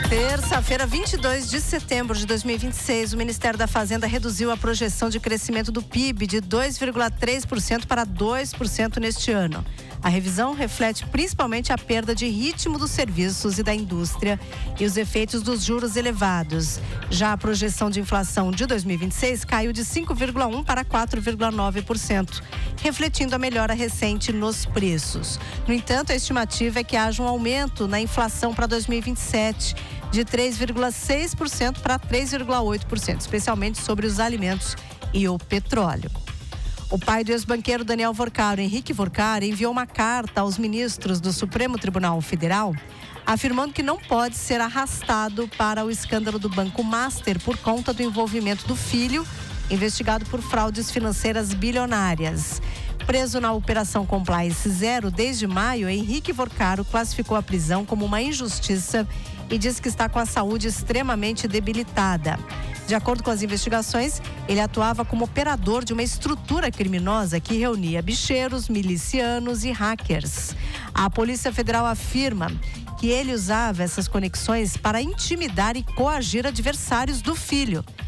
Terça-feira, 22 de setembro de 2026, o Ministério da Fazenda reduziu a projeção de crescimento do PIB de 2,3% para 2% neste ano. A revisão reflete principalmente a perda de ritmo dos serviços e da indústria e os efeitos dos juros elevados. Já a projeção de inflação de 2026 caiu de 5,1% para 4,9%, refletindo a melhora recente nos preços. No entanto, a estimativa é que haja um aumento na inflação para 2027, de 3,6% para 3,8%, especialmente sobre os alimentos e o petróleo. O pai do ex-banqueiro Daniel Vorcaro, Henrique Vorcaro, enviou uma carta aos ministros do Supremo Tribunal Federal, afirmando que não pode ser arrastado para o escândalo do Banco Master por conta do envolvimento do filho, investigado por fraudes financeiras bilionárias. Preso na Operação Compliance Zero desde maio, Henrique Vorcaro classificou a prisão como uma injustiça e diz que está com a saúde extremamente debilitada. De acordo com as investigações, ele atuava como operador de uma estrutura criminosa que reunia bicheiros, milicianos e hackers. A Polícia Federal afirma que ele usava essas conexões para intimidar e coagir adversários do filho.